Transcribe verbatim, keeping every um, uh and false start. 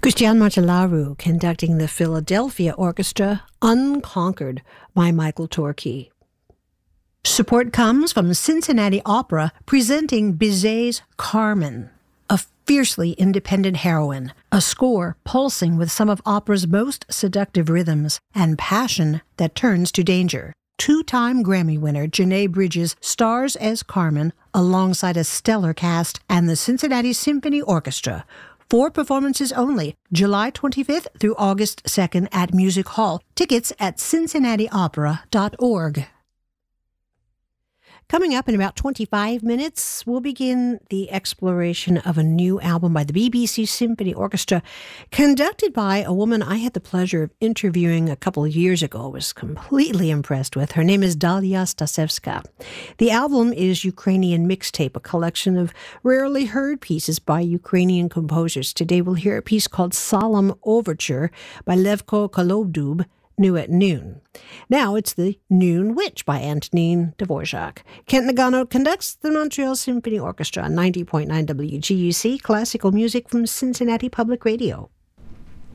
Cristian Martelaru conducting the Philadelphia Orchestra, Unconquered by Michael Torkey. Support comes from Cincinnati Opera presenting Bizet's Carmen, a fiercely independent heroine, a score pulsing with some of opera's most seductive rhythms and passion that turns to danger. Two-time Grammy winner Janae Bridges stars as Carmen alongside a stellar cast and the Cincinnati Symphony Orchestra. Four performances only, July twenty-fifth through August second at Music Hall. Tickets at cincinnati opera dot org. Coming up in about twenty-five minutes, we'll begin the exploration of a new album by the B B C Symphony Orchestra, conducted by a woman I had the pleasure of interviewing a couple of years ago. I was completely impressed with. Her name is Dalia Stasevska. The album is Ukrainian Mixtape, a collection of rarely heard pieces by Ukrainian composers. Today we'll hear a piece called Solemn Overture by Levko Kolodub, New at Noon. Now it's the Noon Witch by Antonin Dvorak. Kent Nagano conducts the Montreal Symphony Orchestra on ninety point nine W G U C, classical music from Cincinnati Public Radio.